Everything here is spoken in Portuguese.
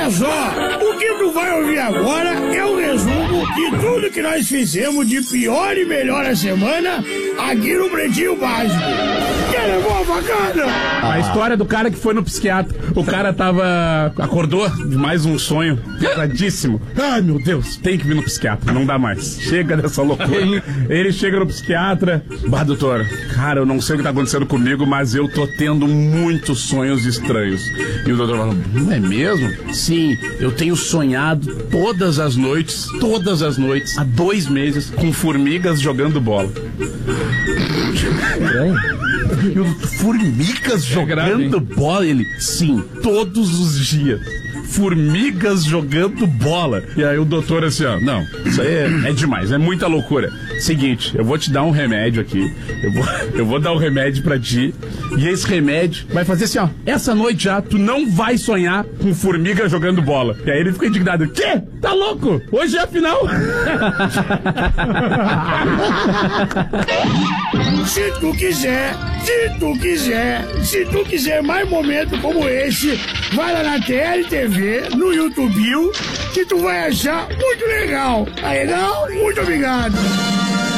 Olha só, o que tu vai ouvir agora é um resumo de tudo que nós fizemos de pior e melhor a semana aqui no Pretinho Básico. Quer levar a facada? A história do cara que foi no psiquiatra. O cara acordou de mais um sonho pesadíssimo. Ai, meu Deus, tem que vir no psiquiatra, não dá mais. Chega dessa loucura. Ele chega no psiquiatra. Bah, doutor, cara, eu não sei o que tá acontecendo comigo, mas eu tô tendo muitos sonhos estranhos. E o doutor fala, é mesmo? Sim, eu tenho sonhado todas as noites, há 2 meses, com formigas jogando bola. Formigas jogando bola? Ele, sim, todos os dias. Formigas jogando bola. E aí o doutor assim, ó, não, isso aí é demais, é muita loucura. Seguinte, eu vou te dar um remédio aqui. Eu vou dar um remédio pra ti. E esse remédio vai fazer assim, ó, essa noite já tu não vai sonhar com formiga jogando bola. E aí ele fica indignado. Quê? Tá louco? Hoje é a final. Se tu quiser mais momentos como esse, vai lá na TLTV, no YouTube, que tu vai achar muito legal. Tá legal? Muito obrigado.